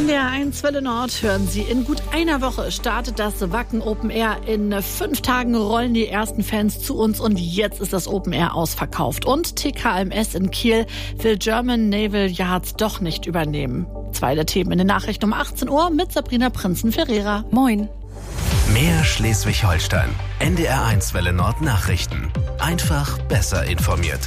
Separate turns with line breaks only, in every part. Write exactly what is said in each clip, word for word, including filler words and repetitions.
In der eins Welle Nord hören Sie, in gut einer Woche startet das Wacken Open Air. In fünf Tagen rollen die ersten Fans zu uns und jetzt ist das Open Air ausverkauft. Und T K M S in Kiel will German Naval Yards doch nicht übernehmen. Zwei der Themen in den Nachrichten um achtzehn Uhr mit Sabrina Prinzen-Ferreira.
Moin.
Mehr Schleswig-Holstein. N D R eins Welle Nord Nachrichten. Einfach besser informiert.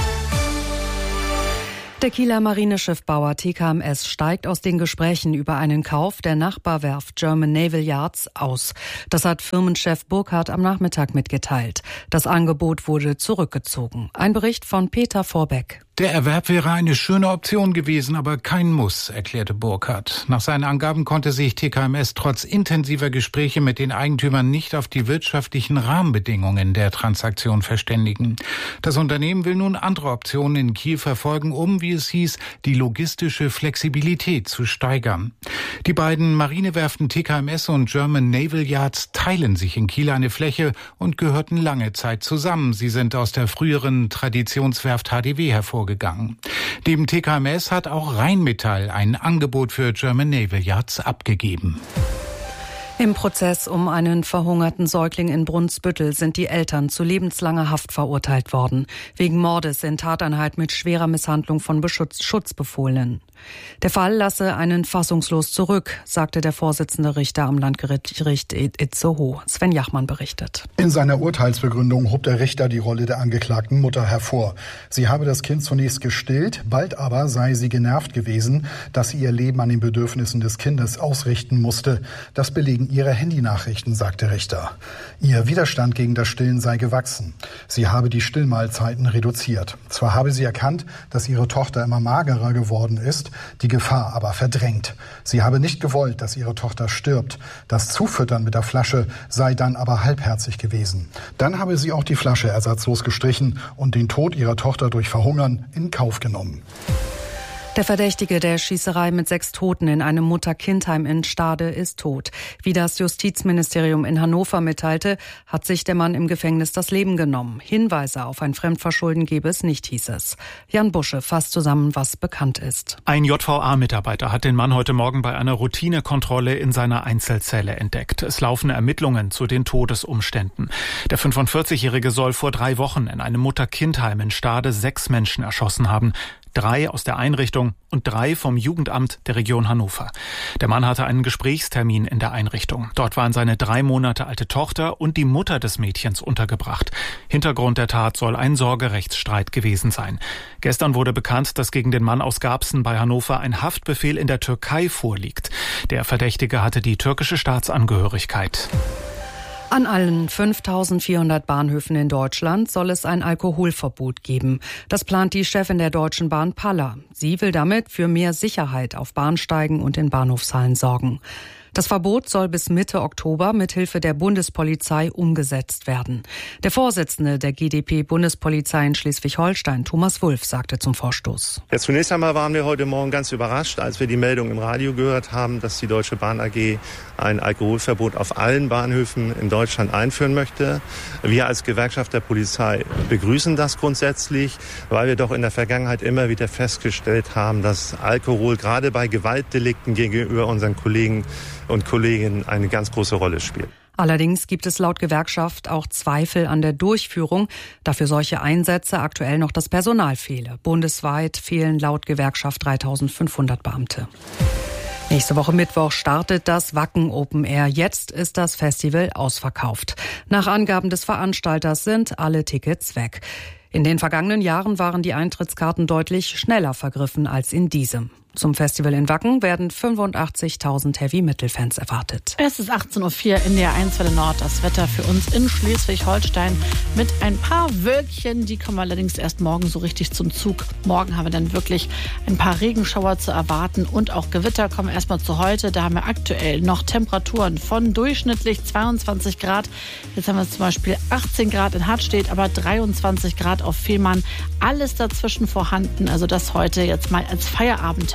Der Kieler Marineschiffbauer T K M S steigt aus den Gesprächen über einen Kauf der Nachbarwerft German Naval Yards aus. Das hat Firmenchef Burkhardt am Nachmittag mitgeteilt. Das Angebot wurde zurückgezogen. Ein Bericht von Peter Vorbeck.
Der Erwerb wäre eine schöne Option gewesen, aber kein Muss, erklärte Burkhardt. Nach seinen Angaben konnte sich T K M S trotz intensiver Gespräche mit den Eigentümern nicht auf die wirtschaftlichen Rahmenbedingungen der Transaktion verständigen. Das Unternehmen will nun andere Optionen in Kiel verfolgen, um, wie es hieß, die logistische Flexibilität zu steigern. Die beiden Marinewerften T K M S und German Naval Yards teilen sich in Kiel eine Fläche und gehörten lange Zeit zusammen. Sie sind aus der früheren Traditionswerft H D W hervorgegangen. Gegangen. Neben T K M S hat auch Rheinmetall ein Angebot für German Naval Yards abgegeben.
Im Prozess um einen verhungerten Säugling in Brunsbüttel sind die Eltern zu lebenslanger Haft verurteilt worden, wegen Mordes in Tateinheit mit schwerer Misshandlung von Beschutz- Schutzbefohlenen. Der Fall lasse einen fassungslos zurück, sagte der Vorsitzende Richter am Landgericht Itzehoe. Sven Jachmann berichtet.
In seiner Urteilsbegründung hob der Richter die Rolle der angeklagten Mutter hervor. Sie habe das Kind zunächst gestillt, bald aber sei sie genervt gewesen, dass sie ihr Leben an den Bedürfnissen des Kindes ausrichten musste. Das belegen ihre Handynachrichten, sagt der Richter. Ihr Widerstand gegen das Stillen sei gewachsen. Sie habe die Stillmahlzeiten reduziert. Zwar habe sie erkannt, dass ihre Tochter immer magerer geworden ist, die Gefahr aber verdrängt. Sie habe nicht gewollt, dass ihre Tochter stirbt. Das Zufüttern mit der Flasche sei dann aber halbherzig gewesen. Dann habe sie auch die Flasche ersatzlos gestrichen und den Tod ihrer Tochter durch Verhungern in Kauf genommen.
Der Verdächtige der Schießerei mit sechs Toten in einem Mutter-Kind-Heim in Stade ist tot. Wie das Justizministerium in Hannover mitteilte, hat sich der Mann im Gefängnis das Leben genommen. Hinweise auf ein Fremdverschulden gebe es nicht, hieß es. Jan Busche fasst zusammen, was bekannt ist.
Ein J V A-Mitarbeiter hat den Mann heute Morgen bei einer Routinekontrolle in seiner Einzelzelle entdeckt. Es laufen Ermittlungen zu den Todesumständen. Der fünfundvierzigjährige soll vor drei Wochen in einem Mutter-Kind-Heim in Stade sechs Menschen erschossen haben. Drei aus der Einrichtung und drei vom Jugendamt der Region Hannover. Der Mann hatte einen Gesprächstermin in der Einrichtung. Dort waren seine drei Monate alte Tochter und die Mutter des Mädchens untergebracht. Hintergrund der Tat soll ein Sorgerechtsstreit gewesen sein. Gestern wurde bekannt, dass gegen den Mann aus Garbsen bei Hannover ein Haftbefehl in der Türkei vorliegt. Der Verdächtige hatte die türkische Staatsangehörigkeit.
An allen fünftausendvierhundert Bahnhöfen in Deutschland soll es ein Alkoholverbot geben. Das plant die Chefin der Deutschen Bahn Palla. Sie will damit für mehr Sicherheit auf Bahnsteigen und in Bahnhofshallen sorgen. Das Verbot soll bis Mitte Oktober mit Hilfe der Bundespolizei umgesetzt werden. Der Vorsitzende der G d P-Bundespolizei in Schleswig-Holstein, Thomas Wulff, sagte zum Vorstoß.
Ja, zunächst einmal waren wir heute Morgen ganz überrascht, als wir die Meldung im Radio gehört haben, dass die Deutsche Bahn A G ein Alkoholverbot auf allen Bahnhöfen in Deutschland einführen möchte. Wir als Gewerkschaft der Polizei begrüßen das grundsätzlich, weil wir doch in der Vergangenheit immer wieder festgestellt haben, dass Alkohol gerade bei Gewaltdelikten gegenüber unseren Kollegen und Kolleginnen eine ganz große Rolle spielt.
Allerdings gibt es laut Gewerkschaft auch Zweifel an der Durchführung, da für solche Einsätze aktuell noch das Personal fehle. Bundesweit fehlen laut Gewerkschaft dreitausendfünfhundert Beamte. Nächste Woche Mittwoch startet das Wacken Open Air. Jetzt ist das Festival ausverkauft. Nach Angaben des Veranstalters sind alle Tickets weg. In den vergangenen Jahren waren die Eintrittskarten deutlich schneller vergriffen als in diesem. Zum Festival in Wacken werden fünfundachtzigtausend Heavy-Metal-Fans erwartet.
Es ist achtzehn Uhr vier in der eins Welle Nord. Das Wetter für uns in Schleswig-Holstein mit ein paar Wölkchen. Die kommen allerdings erst morgen so richtig zum Zug. Morgen haben wir dann wirklich ein paar Regenschauer zu erwarten und auch Gewitter. Kommen wir erstmal zu heute. Da haben wir aktuell noch Temperaturen von durchschnittlich zweiundzwanzig Grad. Jetzt haben wir zum Beispiel achtzehn Grad in Hartstedt, aber dreiundzwanzig Grad auf Fehmarn. Alles dazwischen vorhanden. Also das heute jetzt mal als Feierabendtemperatur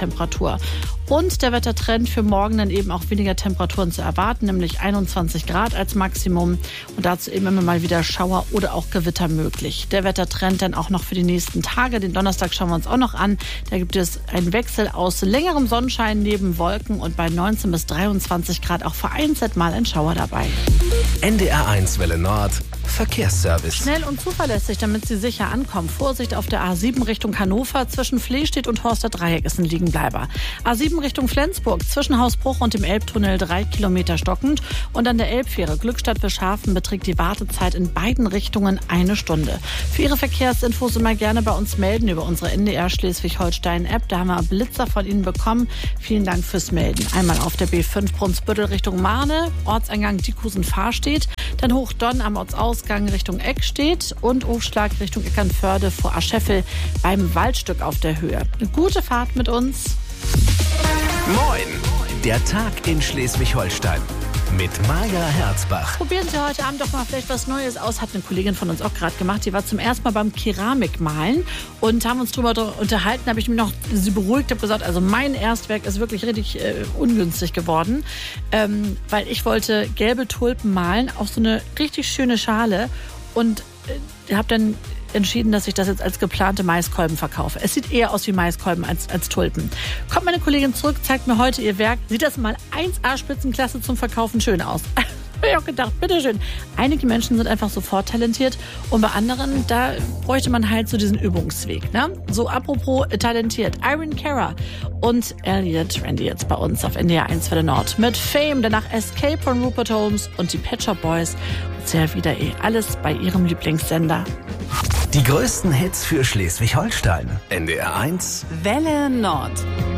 Temperatur. Und der Wettertrend für morgen dann eben auch weniger Temperaturen zu erwarten, nämlich einundzwanzig Grad als Maximum und dazu eben immer mal wieder Schauer oder auch Gewitter möglich. Der Wettertrend dann auch noch für die nächsten Tage. Den Donnerstag schauen wir uns auch noch an. Da gibt es einen Wechsel aus längerem Sonnenschein neben Wolken und bei neunzehn bis dreiundzwanzig Grad auch vereinzelt mal ein Schauer dabei.
N D R eins Welle Nord Verkehrsservice.
Schnell und zuverlässig, damit Sie sicher ankommen. Vorsicht auf der A sieben Richtung Hannover. Zwischen Flehstedt und Horster Dreieck ist ein Liegenbleiber. A sieben Richtung Flensburg. Zwischen Hausbruch und dem Elbtunnel drei Kilometer stockend. Und an der Elbfähre Glückstadt-Wilschafen beträgt die Wartezeit in beiden Richtungen eine Stunde. Für Ihre Verkehrsinfos immer gerne bei uns melden über unsere N D R Schleswig-Holstein-App. Da haben wir Blitzer von Ihnen bekommen. Vielen Dank fürs Melden. Einmal auf der B fünf Brunsbüttel Richtung Marne, Ortseingang Dickusen-Fahrstedt. Dann Hochdonn am Ortsausgang Richtung Eckstedt und Aufschlag Richtung Eckernförde vor Ascheffel beim Waldstück auf der Höhe. Eine gute Fahrt mit uns.
Moin! Der Tag in Schleswig-Holstein mit Maja Herzbach.
Probieren Sie heute Abend doch mal vielleicht was Neues aus. Hat eine Kollegin von uns auch gerade gemacht. Die war zum ersten Mal beim Keramikmalen und haben uns darüber unterhalten. Da habe ich mich noch sie beruhigt, habe gesagt, also mein Erstwerk ist wirklich richtig äh, ungünstig geworden, ähm, weil ich wollte gelbe Tulpen malen auf so eine richtig schöne Schale und äh, habe dann entschieden, dass ich das jetzt als geplante Maiskolben verkaufe. Es sieht eher aus wie Maiskolben als, als Tulpen. Kommt meine Kollegin zurück, zeigt mir heute ihr Werk. Sieht das mal eins A Spitzenklasse zum Verkaufen schön aus. Habe ich auch gedacht, bitteschön. Einige Menschen sind einfach sofort talentiert und bei anderen, da bräuchte man halt so diesen Übungsweg. Ne? So apropos talentiert. Irene Cara und Elliot Randy jetzt bei uns auf N D R eins Welle Nord. Mit Fame, danach Escape von Rupert Holmes und die Pet Shop Boys. Und sehr wieder eh alles bei ihrem Lieblingssender.
Die größten Hits für Schleswig-Holstein. N D R eins
Welle Nord.